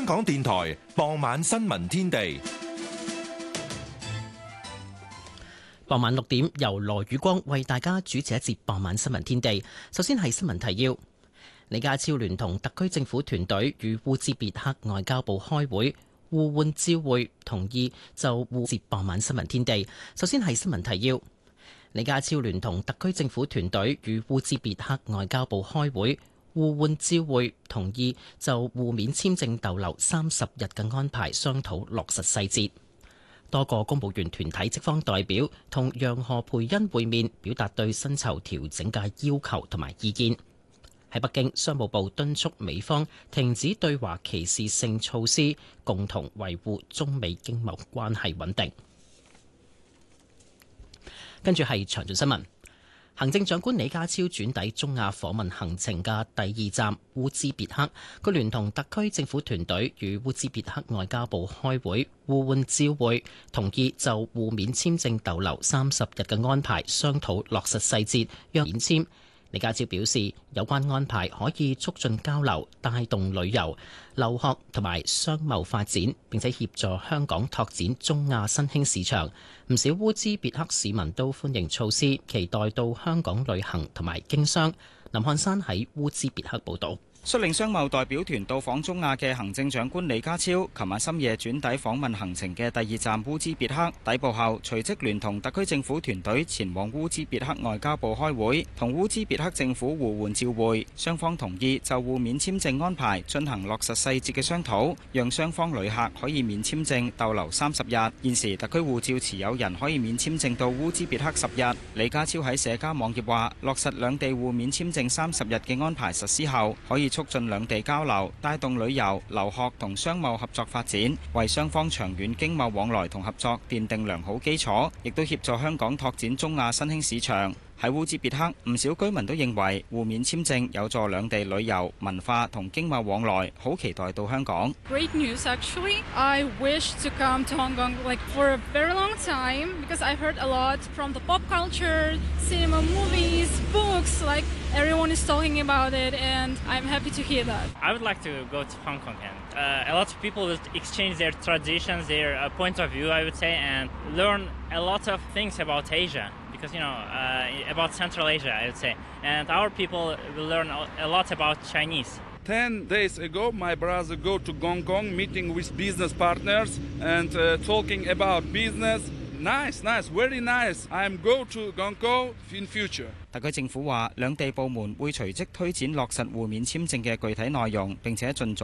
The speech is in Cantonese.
香港電台傍晚新聞天地。 傍晚6點，由羅宇光為大家主持一節傍晚新聞天地。首先係新聞提要：李家超聯同特區政府團隊與烏茲別克外交部開會，互換照會，同意就互接傍晚新聞天地。首先係新聞提要：李家超聯同特區政府團隊與烏茲別克外交部開會，互換照會，同意就互免簽證逗留30日嘅安排商討落實細節。多個公務員團體職方代表同楊何蓓茵會面，表達對薪酬調整嘅要求同埋意見。喺北京，商務部敦促美方停止對華歧視性措施，共同維護中美經貿關係穩定。跟住係詳盡新聞。行政長官李家超轉抵中亞訪問行程嘅第2站烏茲別克，佢聯同特區政府團隊與烏茲別克外交部開會，互換照會，同意就互免簽證逗留30日嘅安排商討落實細節，讓免簽。李家超表示，有關安排可以促進交流、帶動旅遊、留學同埋商貿發展，並且協助香港拓展中亞新興市場。唔少烏茲別克市民都歡迎措施，期待到香港旅行同埋經商。林漢山喺烏茲別克報導。 率領商貿代表團到訪中亞嘅行政長官李家超，琴晚深夜轉抵訪問行程嘅第2站烏茲別克，抵埗後隨即聯同特區政府團隊前往烏茲別克外交部開會，同烏茲別克政府互換照會，雙方同意就互免簽證安排進行落實細節嘅商討，讓雙方旅客可以免簽證逗留30日。現時特區護照持有人可以免簽證到烏茲別克10日。李家超喺社交網頁話，落實兩地互免簽證30日嘅安排實施後，可以促進兩地交流，帶動旅遊、留學同商貿合作發展，為雙方長遠經貿往來同合作奠定良好基礎，亦都協助香港拓展中亞新興市場。喺烏茲別克，唔少居民都認為互免簽證有助兩地旅遊、文化同經貿往來，好期待到香港。 Great news actually. I wish to come to Hong Kong like for a very long time because I heard a lot from the pop culture, cinema, movies, books, like everyone is talking about it and I'm happy to hear that. I would like to go to Hong Kong and a lot of people will exchange their traditions, their point of view, I would say, and learn a lot of things about Asia. Because, about Central Asia, I would say. And our people will learn a lot about Chinese. 10 days ago, my brother go to Hong Kong, meeting with business partners and talking about business. Nice, very nice. I'm go to Hong Kong in future. 特區政府話，兩地部門會隨即推展落實互免簽證嘅具體內容，並且盡早